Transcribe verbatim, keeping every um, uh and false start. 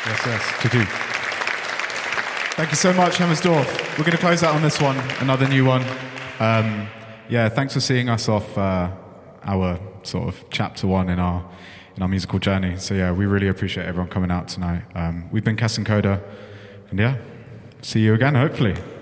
Yes, yes, to do. Thank you so much, Hemmersdorf. We're going to close out on this one, another new one. Um, yeah, thanks for seeing us off uh, our sort of chapter one in our in our musical journey. So yeah, we really appreciate everyone coming out tonight. Um, we've been Kes and Coda, and yeah, see you again, hopefully.